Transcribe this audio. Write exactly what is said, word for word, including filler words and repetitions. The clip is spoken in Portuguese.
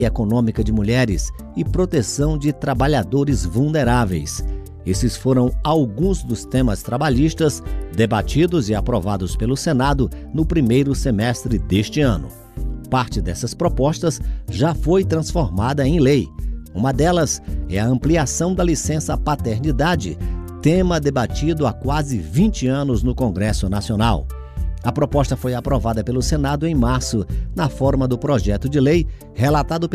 econômica de mulheres e proteção de trabalhadores vulneráveis. Esses foram alguns dos temas trabalhistas debatidos e aprovados pelo Senado no primeiro semestre deste ano. Parte dessas propostas já foi transformada em lei. Uma delas é a ampliação da licença paternidade, tema debatido há quase vinte anos no Congresso Nacional. A proposta foi aprovada pelo Senado em março, na forma do projeto de lei relatado